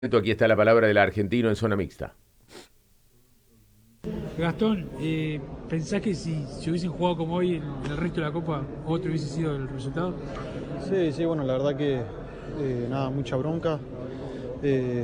Aquí está la palabra del argentino en zona mixta. Gastón, ¿pensás que si hubiesen jugado como hoy en el resto de la Copa, otro hubiese sido el resultado? Sí, sí, bueno, la verdad que nada, mucha bronca.